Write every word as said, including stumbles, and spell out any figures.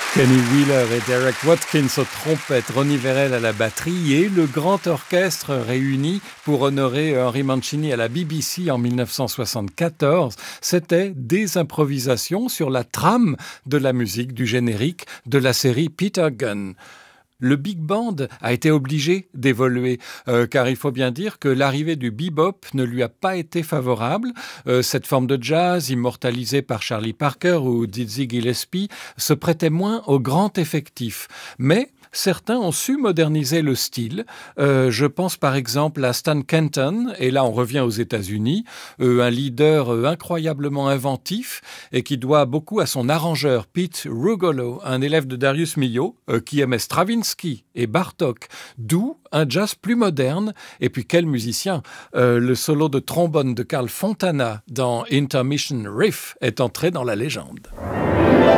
Kenny Wheeler et Derek Watkins aux trompettes, Ronnie Verrell à la batterie et le grand orchestre réuni pour honorer Henry Mancini à la B B C en dix-neuf cent soixante-quatorze. C'était des improvisations sur la trame de la musique du générique de la série Peter Gunn. Le big band a été obligé d'évoluer, euh, car il faut bien dire que l'arrivée du bebop ne lui a pas été favorable. Euh, cette forme de jazz, immortalisée par Charlie Parker ou Dizzy Gillespie, se prêtait moins au grand effectif. Mais certains ont su moderniser le style. Euh, je pense par exemple à Stan Kenton, et là on revient aux États-Unis, euh, un leader euh, incroyablement inventif et qui doit beaucoup à son arrangeur Pete Rugolo, un élève de Darius Milhaud, euh, qui aimait Stravinsky et Bartók, d'où un jazz plus moderne. Et puis quel musicien, euh, le solo de trombone de Carl Fontana dans Intermission Riff est entré dans la légende.